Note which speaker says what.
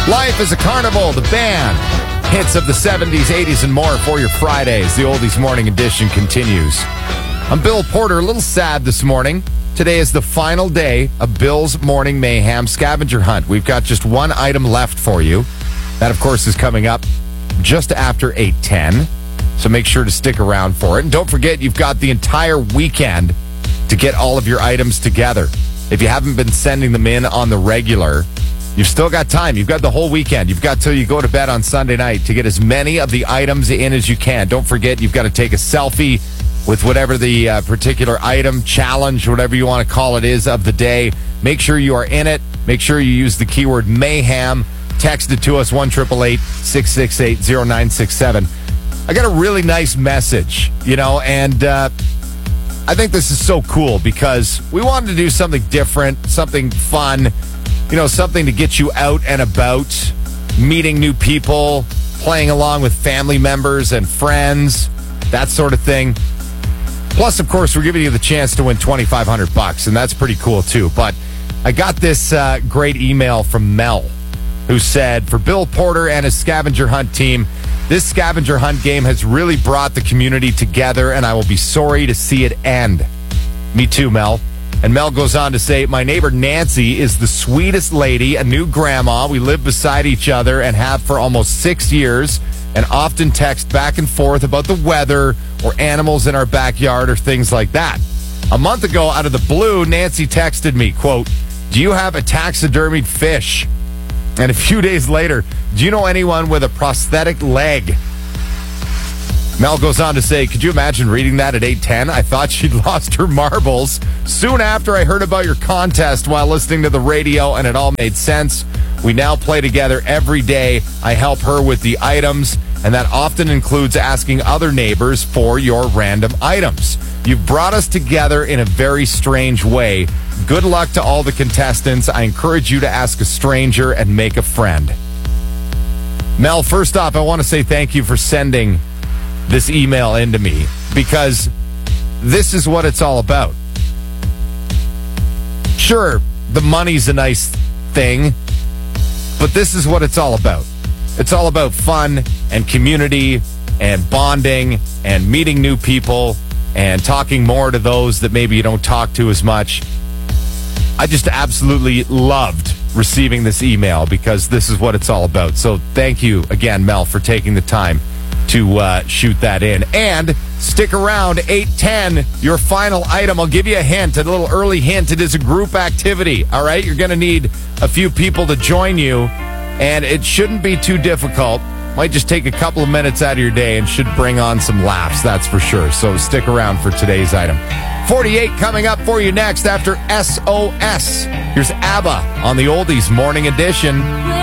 Speaker 1: Life is a Carnival, the band. Hits of the 70s, 80s, and more for your Fridays. The Oldies Morning Edition continues. I'm Bill Porter, a little sad this morning. Today is the final day of Bill's Morning Mayhem scavenger hunt. We've got just one item left for you. That, of course, is coming up just after 8:10. So make sure to stick around for it. And don't forget, you've got the entire weekend to get all of your items together. If you haven't been sending them in on the regular, you've still got time. You've got the whole weekend. You've got till you go to bed on Sunday night to get as many of the items in as you can. Don't forget, you've got to take a selfie with whatever the particular item, challenge, whatever you want to call it is of the day. Make sure you are in it. Make sure you use the keyword mayhem. Text it to us, 1-888-668-0967. I got a really nice message, and I think this is so cool because we wanted to do something different, something fun, something to get you out and about, meeting new people, playing along with family members and friends, that sort of thing. Plus, of course, we're giving you the chance to win $2,500, and that's pretty cool, too. But I got this great email from Mel, who said, for Bill Porter and his scavenger hunt team, this scavenger hunt game has really brought the community together, and I will be sorry to see it end. Me too, Mel. And Mel goes on to say, my neighbor Nancy is the sweetest lady, a new grandma. We live beside each other and have for almost 6 years, and often text back and forth about the weather or animals in our backyard or things like that. A month ago, out of the blue, Nancy texted me, quote, do you have a taxidermied fish? And a few days later, do you know anyone with a prosthetic leg? Mel goes on to say, could you imagine reading that at 8:10? I thought she'd lost her marbles. Soon after, I heard about your contest while listening to the radio, and it all made sense. We now play together every day. I help her with the items, and that often includes asking other neighbors for your random items. You've brought us together in a very strange way. Good luck to all the contestants. I encourage you to ask a stranger and make a friend. Mel, first off, I want to say thank you for sending this email into me, because this is what it's all about. Sure, the money's a nice thing, but this is what it's all about. It's all about fun and community and bonding and meeting new people and talking more to those that maybe you don't talk to as much. I just absolutely loved receiving this email because this is what it's all about. So thank you again, Mel, for taking the time to shoot that in. And stick around, 8:10, your final item. I'll give you a hint, a little early hint. It is a group activity, all right? You're going to need a few people to join you, and it shouldn't be too difficult. Might just take a couple of minutes out of your day and should bring on some laughs, that's for sure. So stick around for today's item. 48 coming up for you next after SOS. Here's ABBA on the Oldies Morning Edition.